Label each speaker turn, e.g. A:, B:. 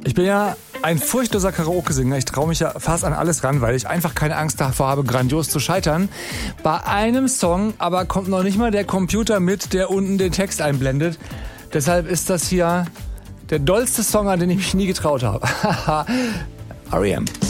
A: Ich bin ja ein furchtloser Karaoke-Sänger. Ich traue mich ja fast an alles ran, weil ich einfach keine Angst davor habe, grandios zu scheitern. Bei einem Song aber kommt noch nicht mal der Computer mit, der unten den Text einblendet. Deshalb ist das hier der dollste Song, an den ich mich nie getraut habe. R.E.M.